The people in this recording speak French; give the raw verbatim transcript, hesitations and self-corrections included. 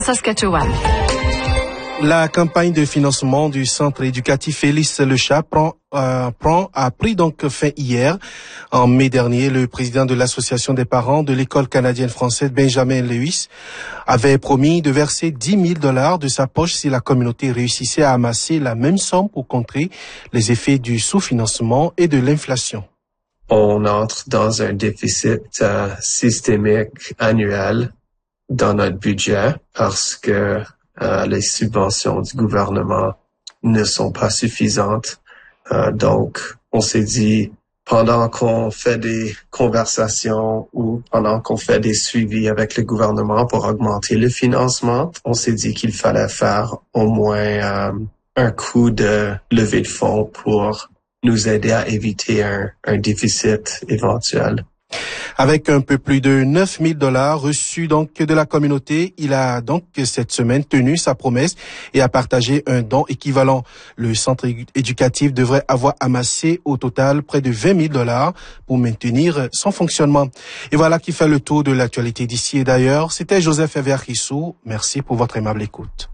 Saskatchewan. La campagne de financement du centre éducatif Félix Lechat prend, euh, prend, a pris donc fin hier. En mai dernier, le président de l'association des parents de l'école canadienne française, Benjamin Lewis, avait promis de verser dix mille dollars de sa poche si la communauté réussissait à amasser la même somme pour contrer les effets du sous-financement et de l'inflation. On entre dans un déficit euh, systémique annuel dans notre budget parce que Euh, les subventions du gouvernement ne sont pas suffisantes. Euh, donc, on s'est dit, pendant qu'on fait des conversations ou pendant qu'on fait des suivis avec le gouvernement pour augmenter le financement, on s'est dit qu'il fallait faire au moins euh, un coup de levée de fonds pour nous aider à éviter un, un déficit éventuel. Avec un peu plus de neuf mille dollars reçus donc de la communauté, il a donc cette semaine tenu sa promesse et a partagé un don équivalent. Le centre éducatif devrait avoir amassé au total près de vingt mille dollars pour maintenir son fonctionnement. Et voilà qui fait le tour de l'actualité d'ici et d'ailleurs. C'était Joseph Ever-Rissou. Merci pour votre aimable écoute.